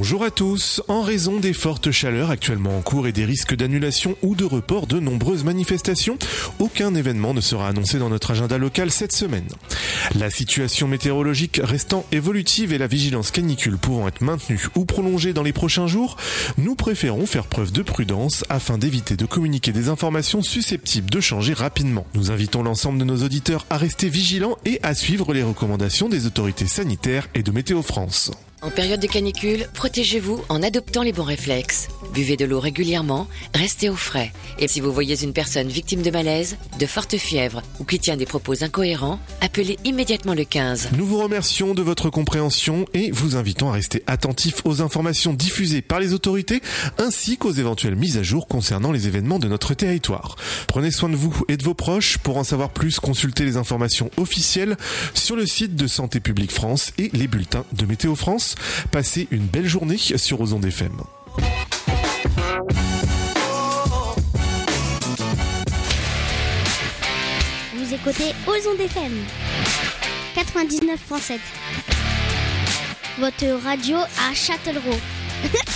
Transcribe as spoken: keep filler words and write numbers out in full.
Bonjour à tous. En raison des fortes chaleurs actuellement en cours et des risques d'annulation ou de report de nombreuses manifestations, aucun événement ne sera annoncé dans notre agenda local cette semaine. La situation météorologique restant évolutive et la vigilance canicule pouvant être maintenue ou prolongée dans les prochains jours, nous préférons faire preuve de prudence afin d'éviter de communiquer des informations susceptibles de changer rapidement. Nous invitons l'ensemble de nos auditeurs à rester vigilants et à suivre les recommandations des autorités sanitaires et de Météo France. En période de canicule, protégez-vous en adoptant les bons réflexes. Buvez de l'eau régulièrement, restez au frais. Et si vous voyez une personne victime de malaise, de forte fièvre ou qui tient des propos incohérents, appelez immédiatement le quinze. Nous vous remercions de votre compréhension et vous invitons à rester attentifs aux informations diffusées par les autorités ainsi qu'aux éventuelles mises à jour concernant les événements de notre territoire. Prenez soin de vous et de vos proches. Pour en savoir plus, consultez les informations officielles sur le site de Santé publique France et les bulletins de Météo France. Passez une belle journée sur Aux Ondes F M. Vous écoutez Aux Ondes F M quatre-vingt-dix-neuf virgule sept. Votre radio à Châtellerault.